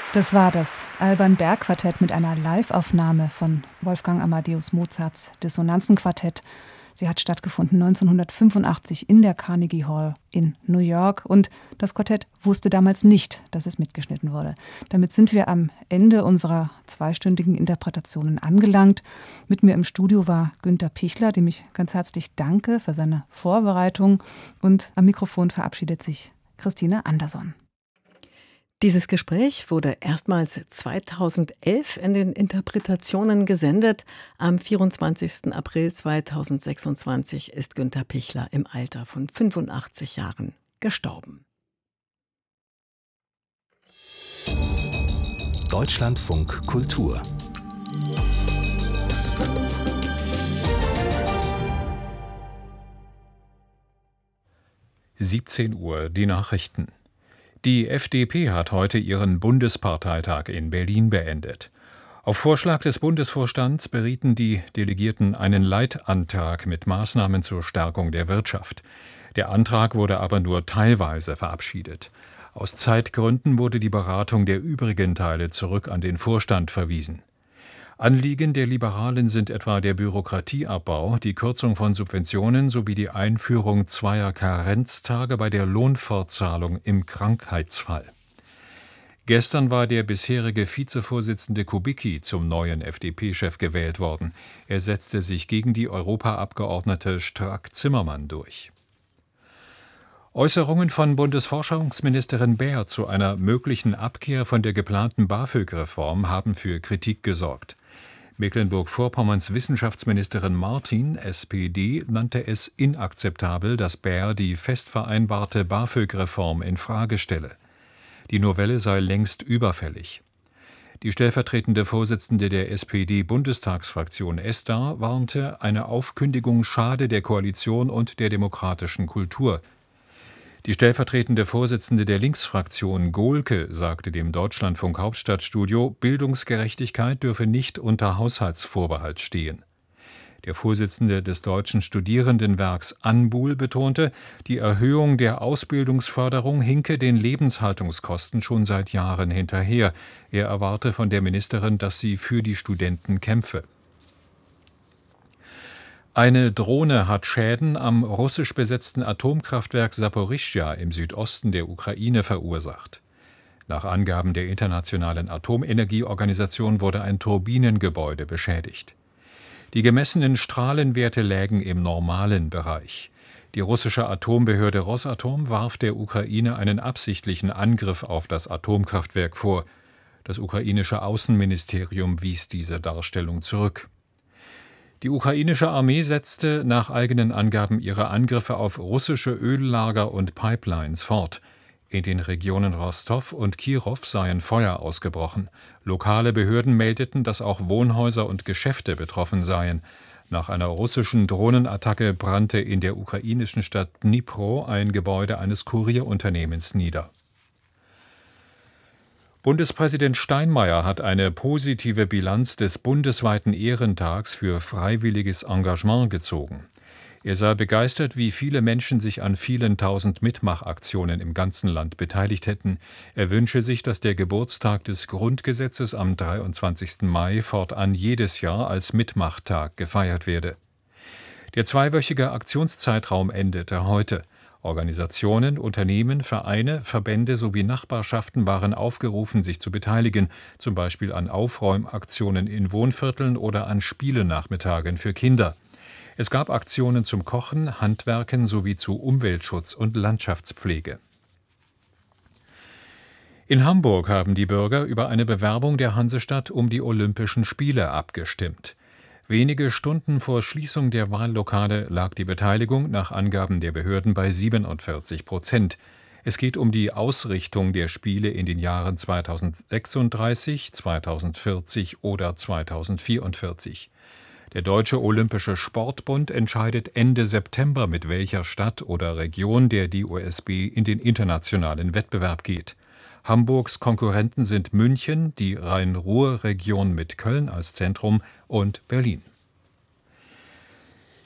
Das war das Alban Berg Quartett mit einer Live-Aufnahme von Wolfgang Amadeus Mozarts Dissonanzenquartett. Sie hat stattgefunden 1985 in der Carnegie Hall in New York und das Quartett wusste damals nicht, dass es mitgeschnitten wurde. Damit sind wir am Ende unserer zweistündigen Interpretationen angelangt. Mit mir im Studio war Günter Pichler, dem ich ganz herzlich danke für seine Vorbereitung, und am Mikrofon verabschiedet sich Christine Anderson. Dieses Gespräch wurde erstmals 2011 in den Interpretationen gesendet. Am 24. April 2026 ist Günter Pichler im Alter von 85 Jahren gestorben. Deutschlandfunk Kultur 17 Uhr, die Nachrichten. Die FDP hat heute ihren Bundesparteitag in Berlin beendet. Auf Vorschlag des Bundesvorstands berieten die Delegierten einen Leitantrag mit Maßnahmen zur Stärkung der Wirtschaft. Der Antrag wurde aber nur teilweise verabschiedet. Aus Zeitgründen wurde die Beratung der übrigen Teile zurück an den Vorstand verwiesen. Anliegen der Liberalen sind etwa der Bürokratieabbau, die Kürzung von Subventionen sowie die Einführung 2 Karenztage bei der Lohnfortzahlung im Krankheitsfall. Gestern war der bisherige Vizevorsitzende Kubicki zum neuen FDP-Chef gewählt worden. Er setzte sich gegen die Europaabgeordnete Strack-Zimmermann durch. Äußerungen von Bundesforschungsministerin Baer zu einer möglichen Abkehr von der geplanten BAföG-Reform haben für Kritik gesorgt. Mecklenburg-Vorpommerns Wissenschaftsministerin Martin, SPD, nannte es inakzeptabel, dass Baer die fest vereinbarte BAföG-Reform in Frage stelle. Die Novelle sei längst überfällig. Die stellvertretende Vorsitzende der SPD-Bundestagsfraktion Esther warnte, eine Aufkündigung schade der Koalition und der demokratischen Kultur. Die stellvertretende Vorsitzende der Linksfraktion Gohlke sagte dem Deutschlandfunk Hauptstadtstudio, Bildungsgerechtigkeit dürfe nicht unter Haushaltsvorbehalt stehen. Der Vorsitzende des Deutschen Studierendenwerks Anbul betonte, die Erhöhung der Ausbildungsförderung hinke den Lebenshaltungskosten schon seit Jahren hinterher. Er erwarte von der Ministerin, dass sie für die Studenten kämpfe. Eine Drohne hat Schäden am russisch besetzten Atomkraftwerk Saporischschja im Südosten der Ukraine verursacht. Nach Angaben der Internationalen Atomenergieorganisation wurde ein Turbinengebäude beschädigt. Die gemessenen Strahlenwerte lägen im normalen Bereich. Die russische Atombehörde Rosatom warf der Ukraine einen absichtlichen Angriff auf das Atomkraftwerk vor. Das ukrainische Außenministerium wies diese Darstellung zurück. Die ukrainische Armee setzte nach eigenen Angaben ihre Angriffe auf russische Öllager und Pipelines fort. In den Regionen Rostow und Kirow seien Feuer ausgebrochen. Lokale Behörden meldeten, dass auch Wohnhäuser und Geschäfte betroffen seien. Nach einer russischen Drohnenattacke brannte in der ukrainischen Stadt Dnipro ein Gebäude eines Kurierunternehmens nieder. Bundespräsident Steinmeier hat eine positive Bilanz des bundesweiten Ehrentags für freiwilliges Engagement gezogen. Er sei begeistert, wie viele Menschen sich an vielen tausend Mitmachaktionen im ganzen Land beteiligt hätten. Er wünsche sich, dass der Geburtstag des Grundgesetzes am 23. Mai fortan jedes Jahr als Mitmachtag gefeiert werde. Der zweiwöchige Aktionszeitraum endete heute. Organisationen, Unternehmen, Vereine, Verbände sowie Nachbarschaften waren aufgerufen, sich zu beteiligen, zum Beispiel an Aufräumaktionen in Wohnvierteln oder an Spielenachmittagen für Kinder. Es gab Aktionen zum Kochen, Handwerken sowie zu Umweltschutz und Landschaftspflege. In Hamburg haben die Bürger über eine Bewerbung der Hansestadt um die Olympischen Spiele abgestimmt. Wenige Stunden vor Schließung der Wahllokale lag die Beteiligung nach Angaben der Behörden bei 47%. Es geht um die Ausrichtung der Spiele in den Jahren 2036, 2040 oder 2044. Der Deutsche Olympische Sportbund entscheidet Ende September, mit welcher Stadt oder Region der DOSB in den internationalen Wettbewerb geht. Hamburgs Konkurrenten sind München, die Rhein-Ruhr-Region mit Köln als Zentrum und Berlin.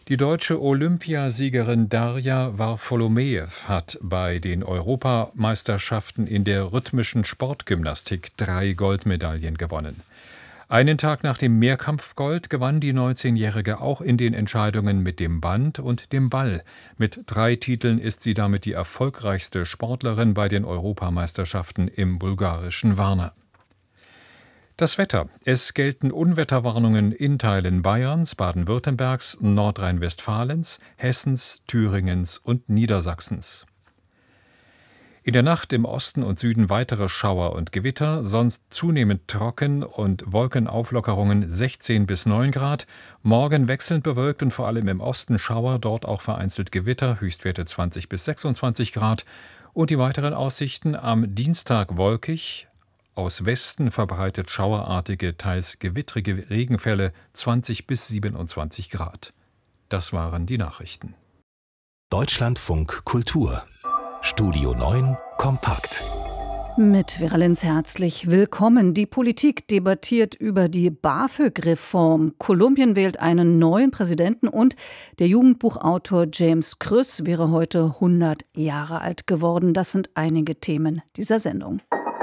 Die deutsche Olympiasiegerin Darja Warfolomejew hat bei den Europameisterschaften in der rhythmischen Sportgymnastik 3 Goldmedaillen gewonnen. Einen Tag nach dem Mehrkampfgold gewann die 19-Jährige auch in den Entscheidungen mit dem Band und dem Ball. Mit 3 Titeln ist sie damit die erfolgreichste Sportlerin bei den Europameisterschaften im bulgarischen Warna. Das Wetter. Es gelten Unwetterwarnungen in Teilen Bayerns, Baden-Württembergs, Nordrhein-Westfalens, Hessens, Thüringens und Niedersachsens. In der Nacht im Osten und Süden weitere Schauer und Gewitter, sonst zunehmend trocken und Wolkenauflockerungen 16 bis 9 Grad. Morgen wechselnd bewölkt und vor allem im Osten Schauer, dort auch vereinzelt Gewitter, Höchstwerte 20 bis 26 Grad. Und die weiteren Aussichten: am Dienstag wolkig, aus Westen verbreitet schauerartige, teils gewittrige Regenfälle, 20 bis 27 Grad. Das waren die Nachrichten. Deutschlandfunk Kultur. Studio 9 kompakt. Mit Vera Lenz herzlich willkommen. Die Politik debattiert über die BAföG-Reform. Kolumbien wählt einen neuen Präsidenten und der Jugendbuchautor James Krüss wäre heute 100 Jahre alt geworden. Das sind einige Themen dieser Sendung.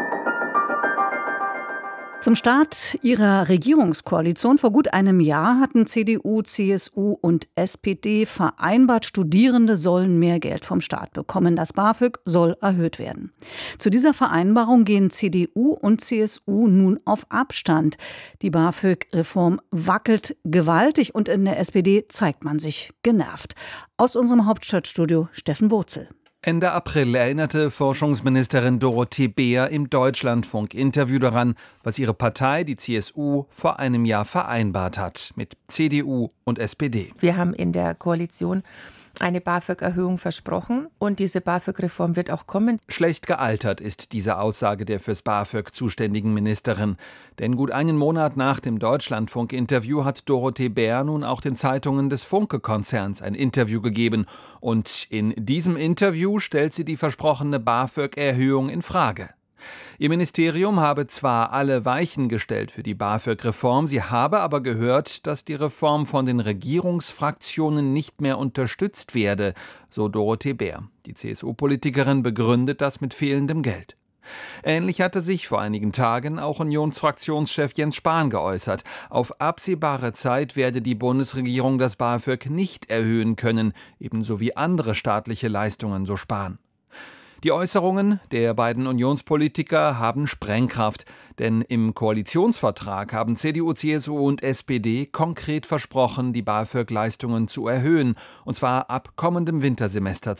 Zum Start ihrer Regierungskoalition vor gut einem Jahr hatten CDU, CSU und SPD vereinbart, Studierende sollen mehr Geld vom Staat bekommen. Das BAföG soll erhöht werden. Zu dieser Vereinbarung gehen CDU und CSU nun auf Abstand. Die BAföG-Reform wackelt gewaltig und in der SPD zeigt man sich genervt. Aus unserem Hauptstadtstudio Steffen Wurzel. Ende April erinnerte Forschungsministerin Dorothee Beer im Deutschlandfunk-Interview daran, was ihre Partei, die CSU, vor einem Jahr vereinbart hat mit CDU und SPD. Wir haben in der Koalition eine BAföG-Erhöhung versprochen und diese BAföG-Reform wird auch kommen. Schlecht gealtert ist diese Aussage der fürs BAföG zuständigen Ministerin. Denn gut einen Monat nach dem Deutschlandfunk-Interview hat Dorothee Bär nun auch den Zeitungen des Funke-Konzerns ein Interview gegeben. Und in diesem Interview stellt sie die versprochene BAföG-Erhöhung in Frage. Ihr Ministerium habe zwar alle Weichen gestellt für die BAföG-Reform, sie habe aber gehört, dass die Reform von den Regierungsfraktionen nicht mehr unterstützt werde, so Dorothee Bär. Die CSU-Politikerin begründet das mit fehlendem Geld. Ähnlich hatte sich vor einigen Tagen auch Unionsfraktionschef Jens Spahn geäußert. Auf absehbare Zeit werde die Bundesregierung das BAföG nicht erhöhen können, ebenso wie andere staatliche Leistungen, so Spahn. Die Äußerungen der beiden Unionspolitiker haben Sprengkraft, denn im Koalitionsvertrag haben CDU, CSU und SPD konkret versprochen, die BAföG-Leistungen zu erhöhen, und zwar ab kommendem Wintersemester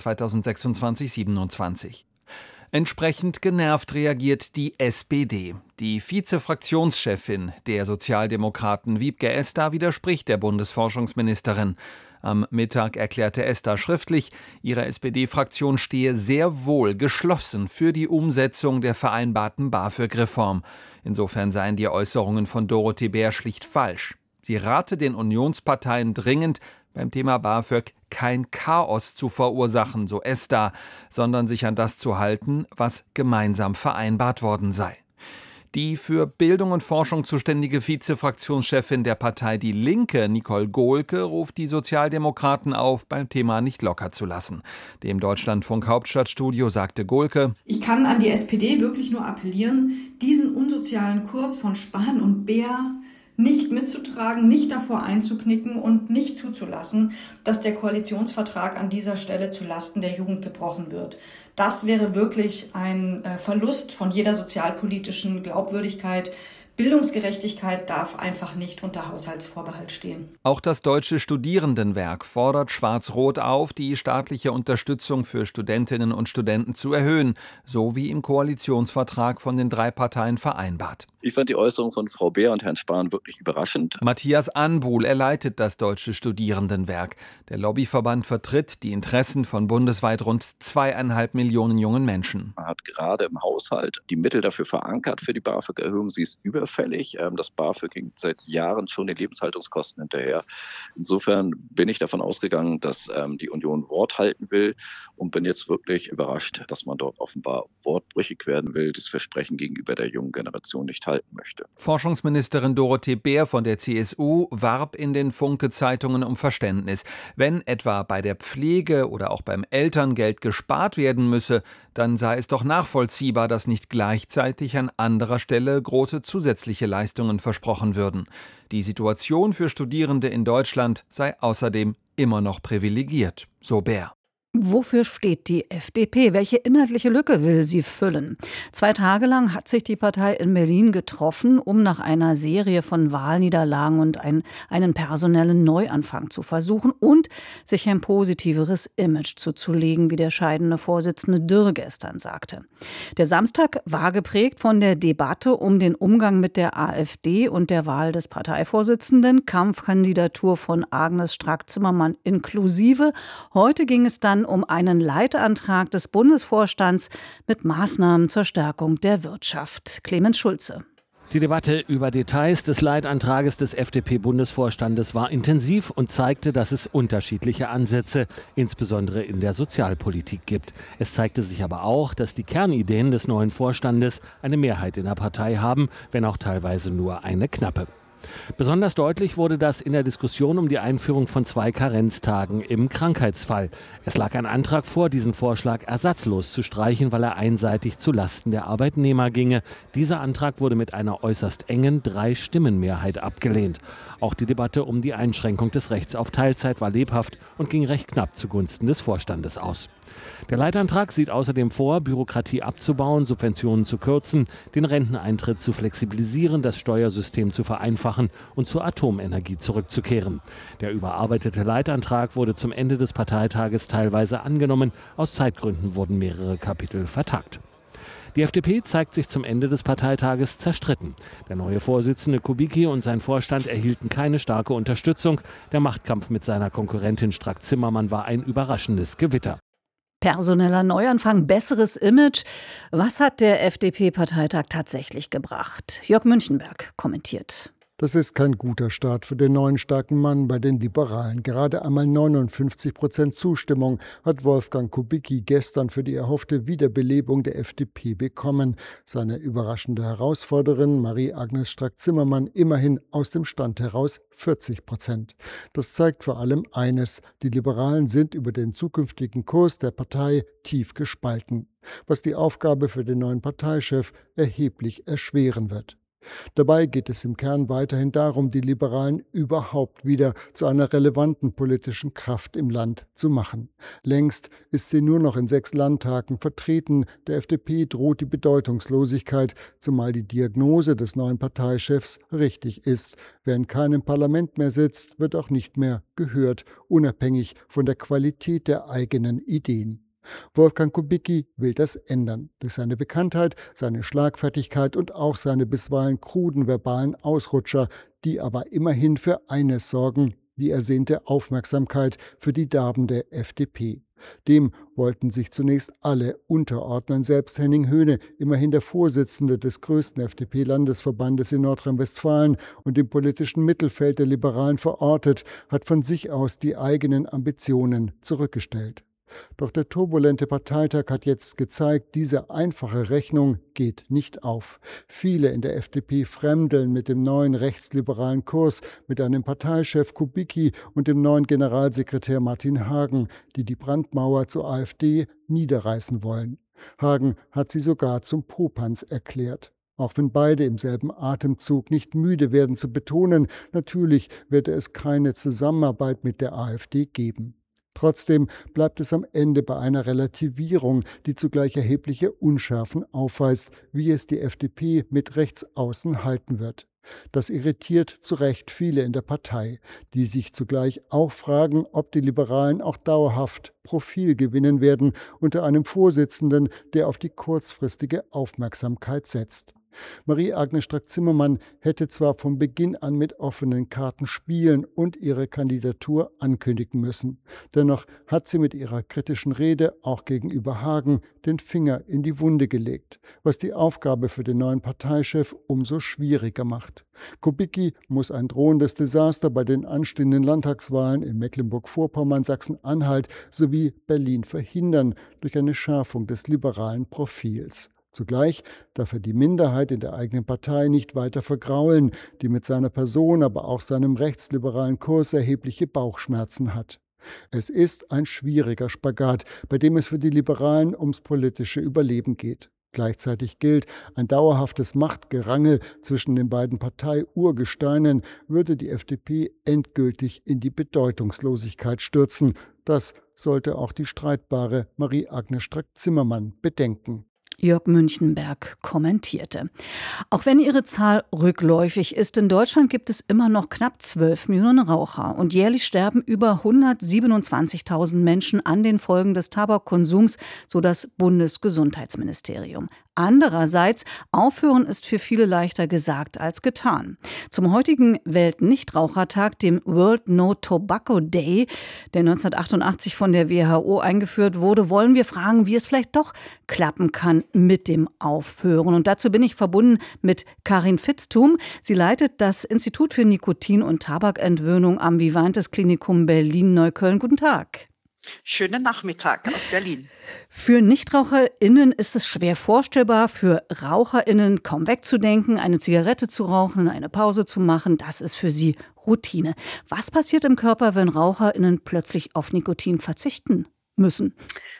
2026/27. Entsprechend genervt reagiert die SPD. Die Vizefraktionschefin der Sozialdemokraten Wiebke Esda widerspricht der Bundesforschungsministerin. Am Mittag erklärte Esda schriftlich, ihre SPD-Fraktion stehe sehr wohl geschlossen für die Umsetzung der vereinbarten BAföG-Reform. Insofern seien die Äußerungen von Dorothee Bär schlicht falsch. Sie rate den Unionsparteien dringend, beim Thema BAföG kein Chaos zu verursachen, so Esda, sondern sich an das zu halten, was gemeinsam vereinbart worden sei. Die für Bildung und Forschung zuständige Vizefraktionschefin der Partei Die Linke, Nicole Gohlke, ruft die Sozialdemokraten auf, beim Thema nicht locker zu lassen. Dem Deutschlandfunk Hauptstadtstudio sagte Gohlke: Ich kann an die SPD wirklich nur appellieren, diesen unsozialen Kurs von Spahn und Bär nicht mitzutragen, nicht davor einzuknicken und nicht zuzulassen, dass der Koalitionsvertrag an dieser Stelle zu Lasten der Jugend gebrochen wird. Das wäre wirklich ein Verlust von jeder sozialpolitischen Glaubwürdigkeit. Bildungsgerechtigkeit darf einfach nicht unter Haushaltsvorbehalt stehen. Auch das Deutsche Studierendenwerk fordert Schwarz-Rot auf, die staatliche Unterstützung für Studentinnen und Studenten zu erhöhen, so wie im Koalitionsvertrag von den 3 Parteien vereinbart. Ich fand die Äußerung von Frau Beer und Herrn Spahn wirklich überraschend. Matthias Anbuhl, er leitet das Deutsche Studierendenwerk. Der Lobbyverband vertritt die Interessen von bundesweit rund 2,5 Millionen jungen Menschen. Man hat gerade im Haushalt die Mittel dafür verankert für die BAföG-Erhöhung. Sie ist überfällig. Das BAföG hinkt seit Jahren schon den Lebenshaltungskosten hinterher. Insofern bin ich davon ausgegangen, dass die Union Wort halten will und bin jetzt wirklich überrascht, dass man dort offenbar wortbrüchig werden will, das Versprechen gegenüber der jungen Generation nicht halten möchte. Forschungsministerin Dorothee Bär von der CSU warb in den Funke-Zeitungen um Verständnis. Wenn etwa bei der Pflege oder auch beim Elterngeld gespart werden müsse, dann sei es doch nachvollziehbar, dass nicht gleichzeitig an anderer Stelle große zusätzliche Leistungen versprochen würden. Die Situation für Studierende in Deutschland sei außerdem immer noch privilegiert, so Bär. Wofür steht die FDP? Welche inhaltliche Lücke will sie füllen? 2 Tage lang hat sich die Partei in Berlin getroffen, um nach einer Serie von Wahlniederlagen und einen personellen Neuanfang zu versuchen und sich ein positiveres Image zuzulegen, wie der scheidende Vorsitzende Dürr gestern sagte. Der Samstag war geprägt von der Debatte um den Umgang mit der AfD und der Wahl des Parteivorsitzenden, Kampfkandidatur von Agnes Strack-Zimmermann inklusive. Heute ging es dann um einen Leitantrag des Bundesvorstands mit Maßnahmen zur Stärkung der Wirtschaft. Clemens Schulze. Die Debatte über Details des Leitantrages des FDP-Bundesvorstandes war intensiv und zeigte, dass es unterschiedliche Ansätze, insbesondere in der Sozialpolitik, gibt. Es zeigte sich aber auch, dass die Kernideen des neuen Vorstandes eine Mehrheit in der Partei haben, wenn auch teilweise nur eine knappe. Besonders deutlich wurde das in der Diskussion um die Einführung von 2 Karenztagen im Krankheitsfall. Es lag ein Antrag vor, diesen Vorschlag ersatzlos zu streichen, weil er einseitig zu Lasten der Arbeitnehmer ginge. Dieser Antrag wurde mit einer äußerst engen 3-Stimmen-Mehrheit abgelehnt. Auch die Debatte um die Einschränkung des Rechts auf Teilzeit war lebhaft und ging recht knapp zugunsten des Vorstandes aus. Der Leitantrag sieht außerdem vor, Bürokratie abzubauen, Subventionen zu kürzen, den Renteneintritt zu flexibilisieren, das Steuersystem zu vereinfachen und zur Atomenergie zurückzukehren. Der überarbeitete Leitantrag wurde zum Ende des Parteitages teilweise angenommen. Aus Zeitgründen wurden mehrere Kapitel vertagt. Die FDP zeigt sich zum Ende des Parteitages zerstritten. Der neue Vorsitzende Kubicki und sein Vorstand erhielten keine starke Unterstützung. Der Machtkampf mit seiner Konkurrentin Strack-Zimmermann war ein überraschendes Gewitter. Personeller Neuanfang, besseres Image. Was hat der FDP-Parteitag tatsächlich gebracht? Jörg Münchenberg kommentiert. Das ist kein guter Start für den neuen starken Mann bei den Liberalen. Gerade einmal 59% Zustimmung hat Wolfgang Kubicki gestern für die erhoffte Wiederbelebung der FDP bekommen. Seine überraschende Herausforderin Marie-Agnes Strack-Zimmermann immerhin aus dem Stand heraus 40%. Das zeigt vor allem eines: Die Liberalen sind über den zukünftigen Kurs der Partei tief gespalten, was die Aufgabe für den neuen Parteichef erheblich erschweren wird. Dabei geht es im Kern weiterhin darum, die Liberalen überhaupt wieder zu einer relevanten politischen Kraft im Land zu machen. Längst ist sie nur noch in 6 Landtagen vertreten. Der FDP droht die Bedeutungslosigkeit, zumal die Diagnose des neuen Parteichefs richtig ist. Wer in keinem Parlament mehr sitzt, wird auch nicht mehr gehört, unabhängig von der Qualität der eigenen Ideen. Wolfgang Kubicki will das ändern. Durch seine Bekanntheit, seine Schlagfertigkeit und auch seine bisweilen kruden verbalen Ausrutscher, die aber immerhin für eines sorgen: die ersehnte Aufmerksamkeit für die Darben der FDP. Dem wollten sich zunächst alle unterordnen. Selbst Henning Höhne, immerhin der Vorsitzende des größten FDP-Landesverbandes in Nordrhein-Westfalen und im politischen Mittelfeld der Liberalen verortet, hat von sich aus die eigenen Ambitionen zurückgestellt. Doch der turbulente Parteitag hat jetzt gezeigt, diese einfache Rechnung geht nicht auf. Viele in der FDP fremdeln mit dem neuen rechtsliberalen Kurs, mit einem Parteichef Kubicki und dem neuen Generalsekretär Martin Hagen, die die Brandmauer zur AfD niederreißen wollen. Hagen hat sie sogar zum Popanz erklärt. Auch wenn beide im selben Atemzug nicht müde werden zu betonen, natürlich werde es keine Zusammenarbeit mit der AfD geben. Trotzdem bleibt es am Ende bei einer Relativierung, die zugleich erhebliche Unschärfen aufweist, wie es die FDP mit Rechtsaußen halten wird. Das irritiert zu Recht viele in der Partei, die sich zugleich auch fragen, ob die Liberalen auch dauerhaft Profil gewinnen werden unter einem Vorsitzenden, der auf die kurzfristige Aufmerksamkeit setzt. Marie-Agnes Strack-Zimmermann hätte zwar von Beginn an mit offenen Karten spielen und ihre Kandidatur ankündigen müssen. Dennoch hat sie mit ihrer kritischen Rede auch gegenüber Hagen den Finger in die Wunde gelegt, was die Aufgabe für den neuen Parteichef umso schwieriger macht. Kubicki muss ein drohendes Desaster bei den anstehenden Landtagswahlen in Mecklenburg-Vorpommern, Sachsen-Anhalt sowie Berlin verhindern durch eine Schärfung des liberalen Profils. Zugleich darf er die Minderheit in der eigenen Partei nicht weiter vergraulen, die mit seiner Person, aber auch seinem rechtsliberalen Kurs erhebliche Bauchschmerzen hat. Es ist ein schwieriger Spagat, bei dem es für die Liberalen ums politische Überleben geht. Gleichzeitig gilt, ein dauerhaftes Machtgerangel zwischen den beiden Partei-Urgesteinen würde die FDP endgültig in die Bedeutungslosigkeit stürzen. Das sollte auch die streitbare Marie-Agnes Strack-Zimmermann bedenken. Jörg Münchenberg kommentierte. Auch wenn ihre Zahl rückläufig ist, in Deutschland gibt es immer noch knapp 12 Millionen Raucher und jährlich sterben über 127.000 Menschen an den Folgen des Tabakkonsums, so das Bundesgesundheitsministerium. Andererseits, aufhören ist für viele leichter gesagt als getan. Zum heutigen Weltnichtrauchertag, dem World No Tobacco Day, der 1988 von der WHO eingeführt wurde, wollen wir fragen, wie es vielleicht doch klappen kann mit dem Aufhören. Und dazu bin ich verbunden mit Karin Vitzthum. Sie leitet das Institut für Nikotin- und Tabakentwöhnung am Vivantes Klinikum Berlin-Neukölln. Guten Tag. Schönen Nachmittag aus Berlin. Für NichtraucherInnen ist es schwer vorstellbar, für RaucherInnen kaum wegzudenken, eine Zigarette zu rauchen, eine Pause zu machen, das ist für sie Routine. Was passiert im Körper, wenn RaucherInnen plötzlich auf Nikotin verzichten müssen?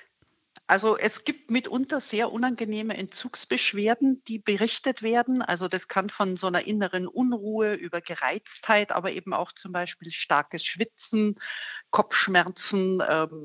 Also es gibt mitunter sehr unangenehme Entzugsbeschwerden, die berichtet werden. Also das kann von so einer inneren Unruhe über Gereiztheit, aber eben auch zum Beispiel starkes Schwitzen, Kopfschmerzen,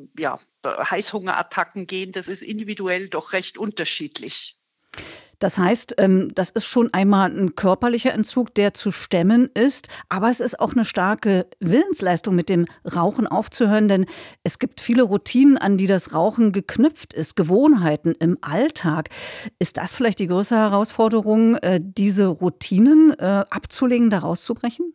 Heißhungerattacken gehen. Das ist individuell doch recht unterschiedlich. Das heißt, das ist schon einmal ein körperlicher Entzug, der zu stemmen ist. Aber es ist auch eine starke Willensleistung, mit dem Rauchen aufzuhören. Denn es gibt viele Routinen, an die das Rauchen geknüpft ist, Gewohnheiten im Alltag. Ist das vielleicht die größte Herausforderung, diese Routinen abzulegen, da rauszubrechen?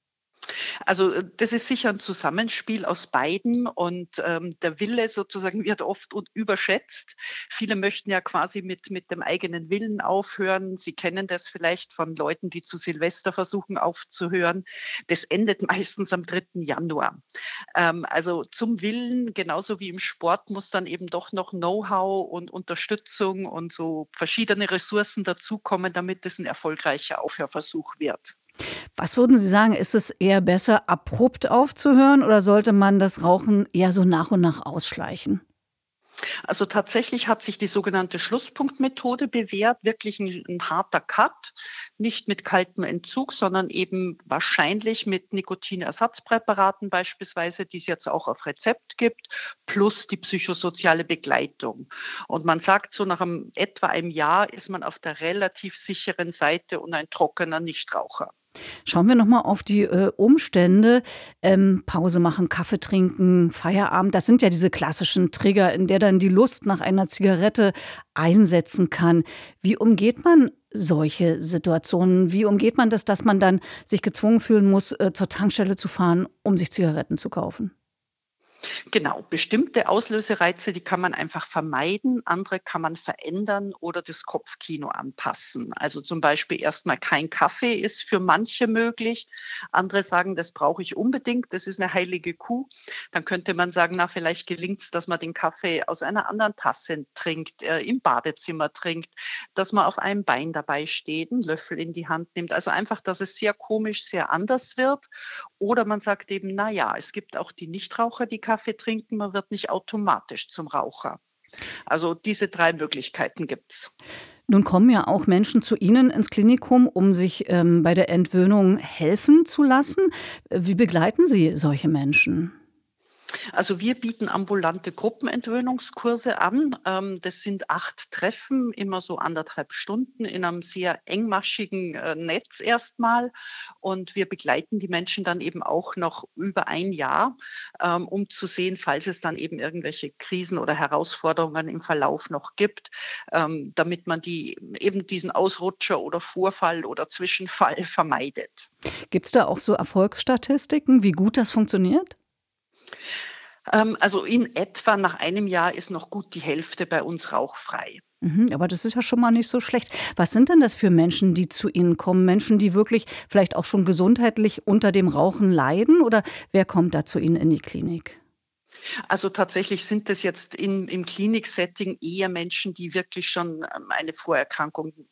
Also das ist sicher ein Zusammenspiel aus beiden und der Wille sozusagen wird oft überschätzt. Viele möchten ja quasi mit dem eigenen Willen aufhören. Sie kennen das vielleicht von Leuten, die zu Silvester versuchen aufzuhören. Das endet meistens am 3. Januar. Also zum Willen, genauso wie im Sport, muss dann eben doch noch Know-how und Unterstützung und so verschiedene Ressourcen dazukommen, damit es ein erfolgreicher Aufhörversuch wird. Was würden Sie sagen, ist es eher besser, abrupt aufzuhören oder sollte man das Rauchen eher so nach und nach ausschleichen? Also tatsächlich hat sich die sogenannte Schlusspunktmethode bewährt, wirklich ein harter Cut, nicht mit kaltem Entzug, sondern eben wahrscheinlich mit Nikotinersatzpräparaten beispielsweise, die es jetzt auch auf Rezept gibt, plus die psychosoziale Begleitung. Und man sagt, so nach etwa einem Jahr ist man auf der relativ sicheren Seite und ein trockener Nichtraucher. Schauen wir nochmal auf die Umstände. Pause machen, Kaffee trinken, Feierabend. Das sind ja diese klassischen Trigger, in der dann die Lust nach einer Zigarette einsetzen kann. Wie umgeht man solche Situationen? Wie umgeht man das, dass man dann sich gezwungen fühlen muss, zur Tankstelle zu fahren, um sich Zigaretten zu kaufen? Genau, bestimmte Auslösereize, die kann man einfach vermeiden, andere kann man verändern oder das Kopfkino anpassen. Also zum Beispiel erstmal kein Kaffee ist für manche möglich. Andere sagen, das brauche ich unbedingt, das ist eine heilige Kuh. Dann könnte man sagen, na vielleicht gelingt es, dass man den Kaffee aus einer anderen Tasse trinkt, im Badezimmer trinkt, dass man auf einem Bein dabei steht, einen Löffel in die Hand nimmt. Also einfach, dass es sehr komisch, sehr anders wird. Oder man sagt eben, na ja, es gibt auch die Nichtraucher, die Kaffee trinken, man wird nicht automatisch zum Raucher. Also diese 3 Möglichkeiten gibt's. Nun kommen ja auch Menschen zu Ihnen ins Klinikum, um sich bei der Entwöhnung helfen zu lassen. Wie begleiten Sie solche Menschen? Also wir bieten ambulante Gruppenentwöhnungskurse an. Das sind 8 Treffen, immer so 1,5 Stunden in einem sehr engmaschigen Netz erstmal. Und wir begleiten die Menschen dann eben auch noch über ein Jahr, um zu sehen, falls es dann eben irgendwelche Krisen oder Herausforderungen im Verlauf noch gibt, damit man eben diesen Ausrutscher oder Vorfall oder Zwischenfall vermeidet. Gibt es da auch so Erfolgsstatistiken, wie gut das funktioniert? Also in etwa nach einem Jahr ist noch gut die Hälfte bei uns rauchfrei. Aber das ist ja schon mal nicht so schlecht. Was sind denn das für Menschen, die zu Ihnen kommen? Menschen, die wirklich vielleicht auch schon gesundheitlich unter dem Rauchen leiden? Oder wer kommt da zu Ihnen in die Klinik? Also tatsächlich sind es jetzt im Kliniksetting eher Menschen, die wirklich schon eine Vorerkrankung